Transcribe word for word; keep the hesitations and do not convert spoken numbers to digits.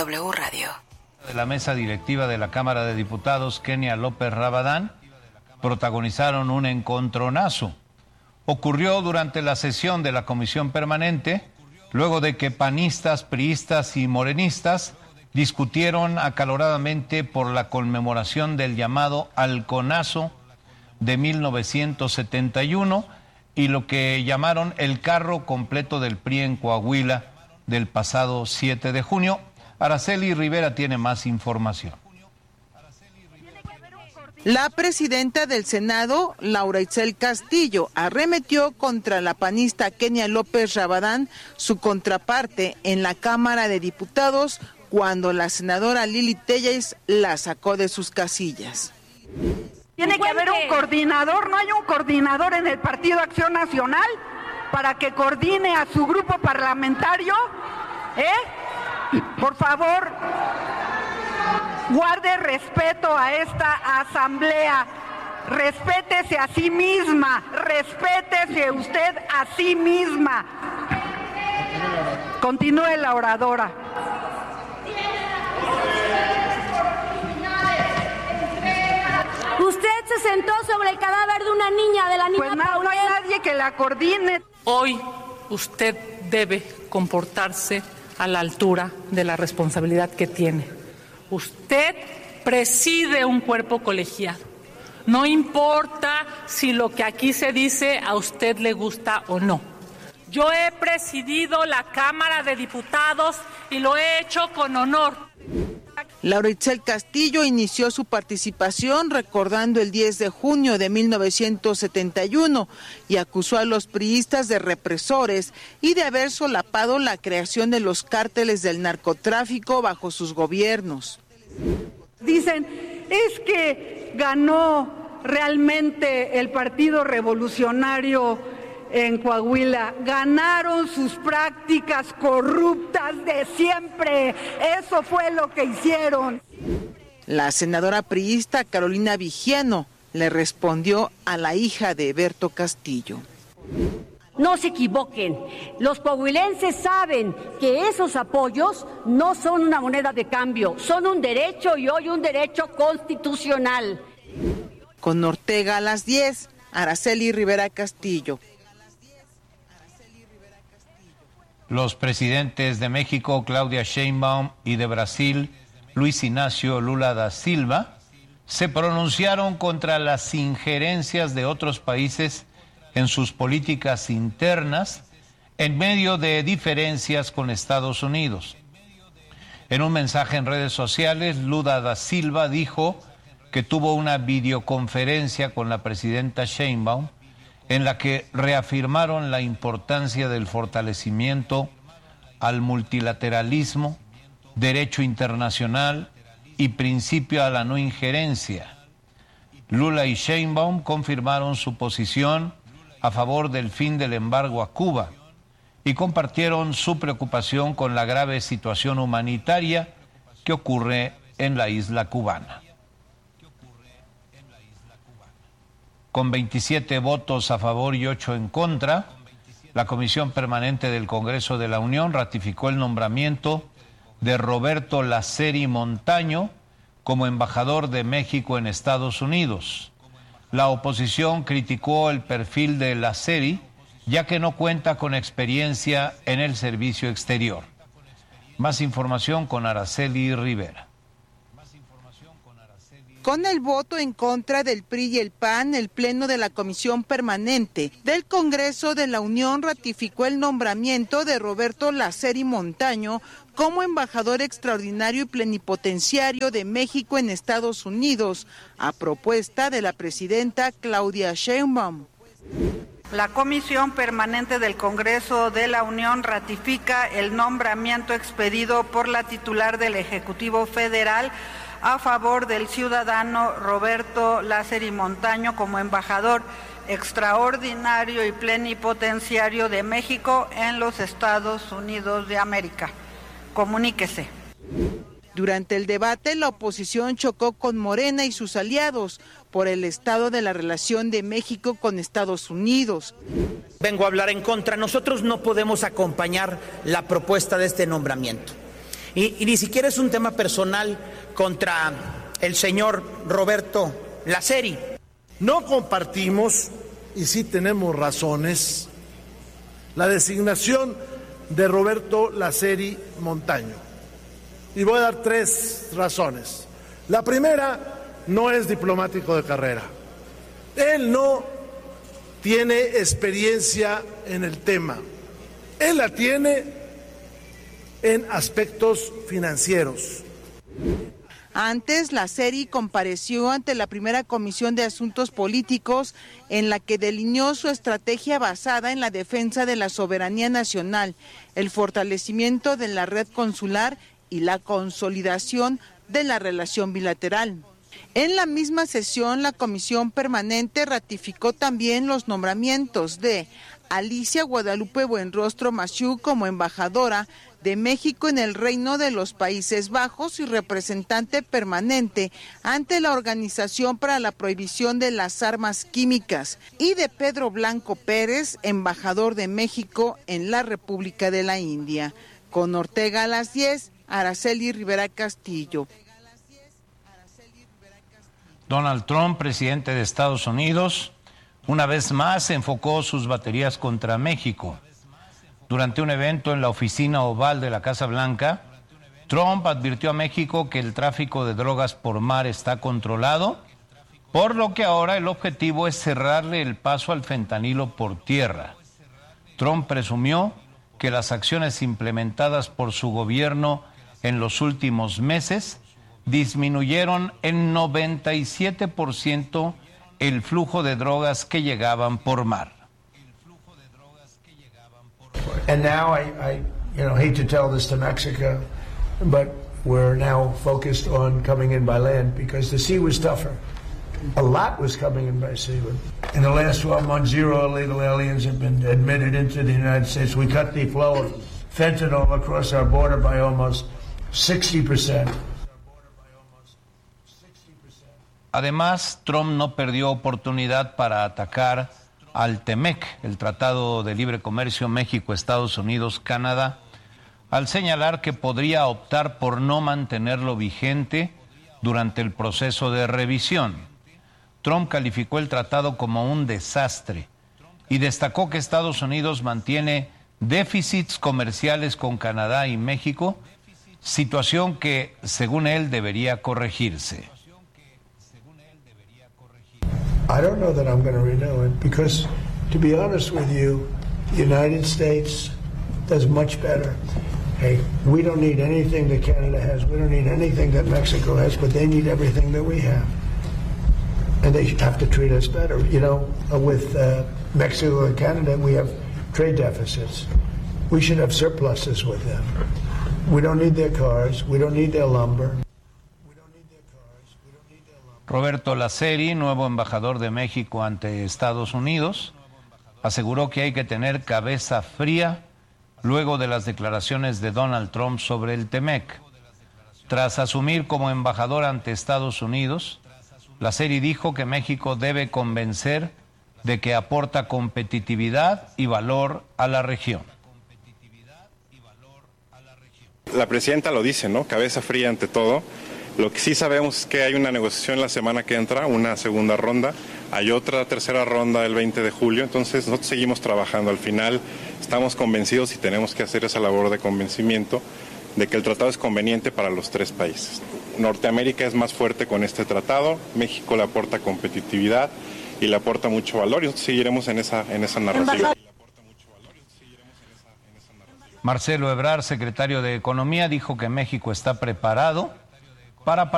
W Radio. De la mesa directiva de la Cámara de Diputados, Kenia López Rabadán, protagonizaron un encontronazo. Ocurrió durante la sesión de la Comisión Permanente, luego de que panistas, priistas y morenistas discutieron acaloradamente por la conmemoración del llamado Halconazo de mil novecientos setenta y uno y lo que llamaron el carro completo del P R I en Coahuila del pasado siete de junio. Araceli Rivera tiene más información. La presidenta del Senado, Laura Itzel Castillo, arremetió contra la panista Kenia López Rabadán, su contraparte en la Cámara de Diputados, cuando la senadora Lili Telles la sacó de sus casillas. Tiene que haber un coordinador, ¿no hay un coordinador en el Partido Acción Nacional para que coordine a su grupo parlamentario? ¿Eh? Por favor, guarde respeto a esta asamblea, respétese a sí misma, respétese usted a sí misma. Continúe la oradora. Usted se sentó sobre el cadáver de una niña, de la niña Pues no, no hay nadie que la coordine. Hoy usted debe comportarse a la altura de la responsabilidad que tiene. Usted preside un cuerpo colegiado. No importa si lo que aquí se dice a usted le gusta o no. Yo he presidido la Cámara de Diputados y lo he hecho con honor. Laura Itzel Castillo inició su participación recordando el diez de junio de mil novecientos setenta y uno y acusó a los priistas de represores y de haber solapado la creación de los cárteles del narcotráfico bajo sus gobiernos. Dicen, es que ganó realmente el Partido Revolucionario en Coahuila, ganaron sus prácticas corruptas de siempre, eso fue lo que hicieron. La senadora priista Carolina Vigiano le respondió a la hija de Eberto Castillo. No se equivoquen, los coahuilenses saben que esos apoyos no son una moneda de cambio, son un derecho y hoy un derecho constitucional. Con Ortega a las diez, Araceli Rivera Castillo. Los presidentes de México, Claudia Sheinbaum, y de Brasil, Luis Ignacio Lula da Silva, se pronunciaron contra las injerencias de otros países en sus políticas internas en medio de diferencias con Estados Unidos. En un mensaje en redes sociales, Lula da Silva dijo que tuvo una videoconferencia con la presidenta Sheinbaum en la que reafirmaron la importancia del fortalecimiento al multilateralismo, derecho internacional y principio a la no injerencia. Lula y Sheinbaum confirmaron su posición a favor del fin del embargo a Cuba y compartieron su preocupación con la grave situación humanitaria que ocurre en la isla cubana. Con veintisiete votos a favor y ocho en contra, la Comisión Permanente del Congreso de la Unión ratificó el nombramiento de Roberto Laceri Montaño como embajador de México en Estados Unidos. La oposición criticó el perfil de Laceri, ya que no cuenta con experiencia en el servicio exterior. Más información con Araceli Rivera. Con el voto en contra del P R I y el P A N, el Pleno de la Comisión Permanente del Congreso de la Unión ratificó el nombramiento de Roberto Laceri Montaño como embajador extraordinario y plenipotenciario de México en Estados Unidos, a propuesta de la presidenta Claudia Sheinbaum. La Comisión Permanente del Congreso de la Unión ratifica el nombramiento expedido por la titular del Ejecutivo Federal a favor del ciudadano Roberto Laceri Montaño como embajador extraordinario y plenipotenciario de México en los Estados Unidos de América. Comuníquese. Durante el debate, la oposición chocó con Morena y sus aliados por el estado de la relación de México con Estados Unidos. Vengo a hablar en contra. Nosotros no podemos acompañar la propuesta de este nombramiento. Y, y ni siquiera es un tema personal contra el señor Roberto Laceri. No compartimos, y sí tenemos razones, la designación de Roberto Laceri Montaño. Y voy a dar tres razones. La primera, no es diplomático de carrera. Él no tiene experiencia en el tema. Él la tiene en aspectos financieros. Antes, Laceri compareció ante la primera Comisión de Asuntos Políticos, en la que delineó su estrategia basada en la defensa de la soberanía nacional, el fortalecimiento de la red consular y la consolidación de la relación bilateral. En la misma sesión, la Comisión Permanente ratificó también los nombramientos de Alicia Guadalupe Buenrostro Massieu como embajadora de México en el Reino de los Países Bajos y representante permanente ante la Organización para la Prohibición de las Armas Químicas, y de Pedro Blanco Pérez, embajador de México en la República de la India. Con Ortega a las diez, Araceli Rivera Castillo. Donald Trump, presidente de Estados Unidos, una vez más enfocó sus baterías contra México. Durante un evento en la oficina oval de la Casa Blanca, Trump advirtió a México que el tráfico de drogas por mar está controlado, por lo que ahora el objetivo es cerrarle el paso al fentanilo por tierra. Trump presumió que las acciones implementadas por su gobierno en los últimos meses disminuyeron en noventa y siete por ciento el flujo de drogas que llegaban por mar. And now I, I, you know, hate to tell this to Mexico, but we're now focused on coming in by land because the sea was tougher. A lot was coming in by sea. In the last twelve months, zero illegal aliens have been admitted into the United States. We cut the flow of fentanyl across our border by almost sixty percent. Además, Trump no perdió oportunidad para atacar al TEMEC, el Tratado de Libre Comercio México, Estados Unidos, Canadá, al señalar que podría optar por no mantenerlo vigente durante el proceso de revisión. Trump calificó el tratado como un desastre y destacó que Estados Unidos mantiene déficits comerciales con Canadá y México, situación que, según él, debería corregirse. I don't know that I'm going to renew it because, to be honest with you, the United States does much better. Hey, we don't need anything that Canada has. We don't need anything that Mexico has, but they need everything that we have. And they have to treat us better. You know, with uh, Mexico and Canada, we have trade deficits. We should have surpluses with them. We don't need their cars. We don't need their lumber. Roberto Laceri, nuevo embajador de México ante Estados Unidos, aseguró que hay que tener cabeza fría luego de las declaraciones de Donald Trump sobre el TEMEC. Tras asumir como embajador ante Estados Unidos, Laceri dijo que México debe convencer de que aporta competitividad y valor a la región. La presidenta lo dice, ¿no? Cabeza fría ante todo. Lo que sí sabemos es que hay una negociación la semana que entra, una segunda ronda, hay otra tercera ronda el veinte de julio, entonces nosotros seguimos trabajando. Al final estamos convencidos y tenemos que hacer esa labor de convencimiento de que el tratado es conveniente para los tres países. Norteamérica es más fuerte con este tratado, México le aporta competitividad y le aporta mucho valor y nosotros seguiremos en esa, en esa narrativa. Marcelo Ebrard, secretario de Economía, dijo que México está preparado para